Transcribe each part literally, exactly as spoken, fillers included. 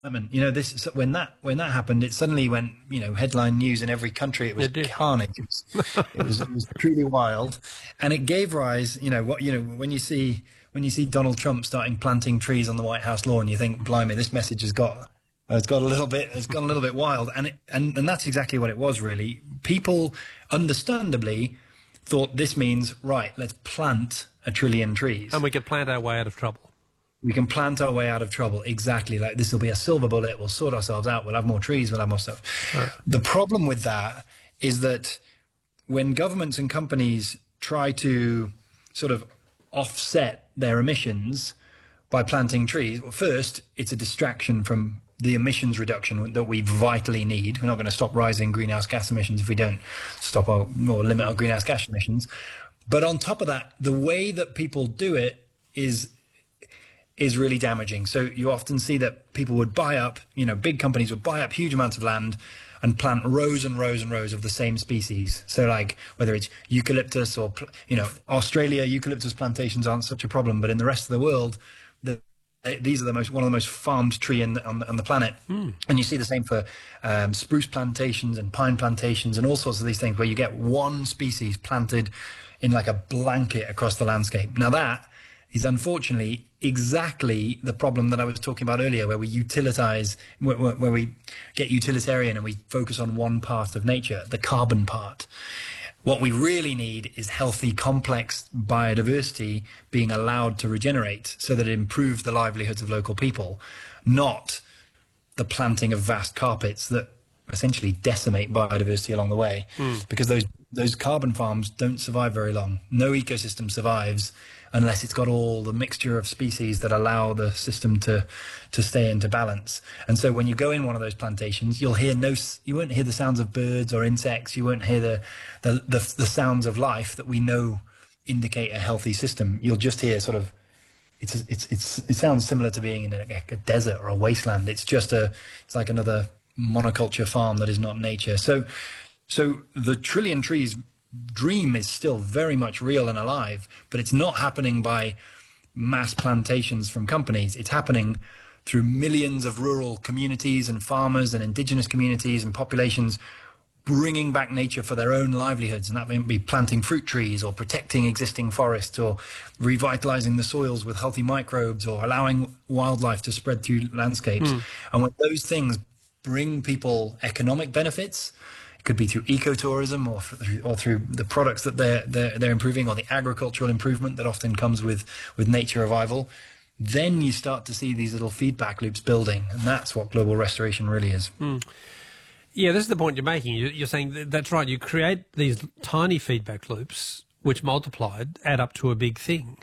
You know, this when that when that happened, it suddenly went, you know, headline news in every country. It was It did. carnage. It was, it was it was truly wild, and it gave rise. You know what? You know when you see when you see Donald Trump starting planting trees on the White House lawn, you think, blimey, this message has got has got a little bit has gone a little bit wild, and it, and and that's exactly what it was. Really, people understandably thought this means, right, let's plant a trillion trees, And we could plant our way out of trouble. we can plant our way out of trouble. Exactly. Like this will be a silver bullet. We'll sort ourselves out. We'll have more trees. We'll have more stuff. Right. The problem with that is that when governments and companies try to sort of offset their emissions by planting trees, well, first, it's a distraction from the emissions reduction that we vitally need. We're not going to stop rising greenhouse gas emissions if we don't stop our, or limit our greenhouse gas emissions. But on top of that, the way that people do it is is really damaging. So you often see that people would buy up, you know, big companies would buy up huge amounts of land and plant rows and rows and rows of the same species. So like whether it's eucalyptus or, you know, Australia, eucalyptus plantations aren't such a problem, but in the rest of the world, the, these are the most, one of the most farmed tree in the, on, the, on the planet. Mm. And you see the same for um, spruce plantations and pine plantations and all sorts of these things where you get one species planted in like a blanket across the landscape. Now that is unfortunately exactly the problem that I was talking about earlier, where we utilitize, where, where we get utilitarian and we focus on one part of nature, the carbon part. What we really need is healthy, complex biodiversity being allowed to regenerate so that it improves the livelihoods of local people, not the planting of vast carpets that essentially decimate biodiversity along the way. Mm. Because those those carbon farms don't survive very long. No ecosystem survives unless it's got all the mixture of species that allow the system to to stay into balance. And so when you go in one of those plantations, you'll hear no, you won't hear the sounds of birds or insects. You won't hear the the the, the sounds of life that we know indicate a healthy system. You'll just hear sort of, it's it's it's it sounds similar to being in a, a desert or a wasteland. It's just a, it's like another monoculture farm that is not nature. So so the trillion trees dream is still very much real and alive, but it's not happening by mass plantations from companies. It's happening through millions of rural communities and farmers and indigenous communities and populations bringing back nature for their own livelihoods. And that may be planting fruit trees or protecting existing forests or revitalizing the soils with healthy microbes or allowing wildlife to spread through landscapes. Mm. And when those things bring people economic benefits, it could be through ecotourism or through, or through the products that they're, they're they're improving, or the agricultural improvement that often comes with with nature revival, then you start to see these little feedback loops building, and that's what global restoration really is. Mm. Yeah, this is the point you're making. You're saying that that's right. You create these tiny feedback loops, which multiplied add up to a big thing.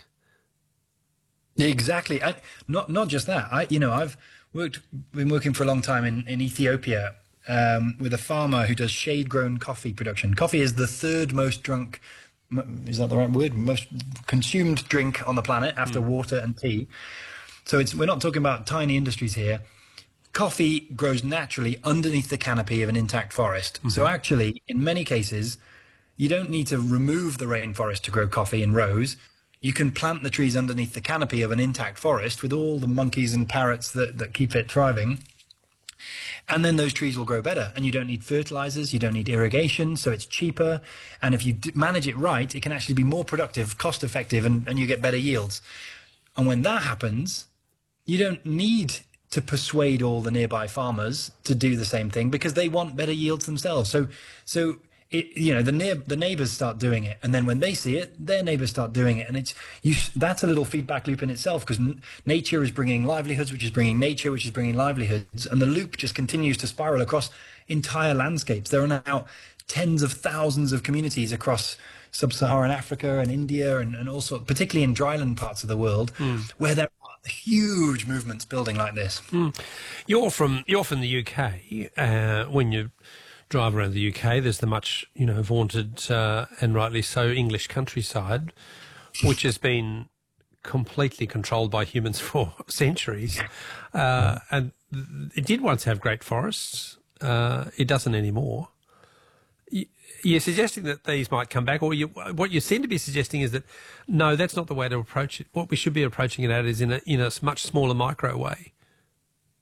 Exactly. I, not not just that. I you know I've worked been working for a long time in in Ethiopia. Um, with a farmer who does shade-grown coffee production. Coffee is the third most drunk, is that the right word? Most consumed drink on the planet after mm. water and tea. So it's we're not talking about tiny industries here. Coffee grows naturally underneath the canopy of an intact forest. Mm-hmm. So actually, in many cases, you don't need to remove the rainforest to grow coffee in rows. You can plant the trees underneath the canopy of an intact forest with all the monkeys and parrots that, that keep it thriving. And then those trees will grow better, and you don't need fertilizers, you don't need irrigation, so it's cheaper. And if you d- manage it right, it can actually be more productive, cost effective, and, and you get better yields. And when that happens, you don't need to persuade all the nearby farmers to do the same thing because they want better yields themselves. So, so it, you know, the near, the neighbors start doing it, and then when they see it, their neighbors start doing it, and it's you. That's a little feedback loop in itself, because n- nature is bringing livelihoods, which is bringing nature, which is bringing livelihoods, and the loop just continues to spiral across entire landscapes. There are now tens of thousands of communities across sub-Saharan Africa and India, and, and also particularly in dryland parts of the world, mm. where there are huge movements building like this. Mm. You're from you're from the U K. Uh, when you drive around the U K, there's the much, you know, vaunted uh, and rightly so English countryside, which has been completely controlled by humans for centuries. Uh, and it did once have great forests. Uh, it doesn't anymore. You're suggesting that these might come back, or you, what you seem to be suggesting is that, no, that's not the way to approach it. What we should be approaching it at is in a, in a much smaller micro way.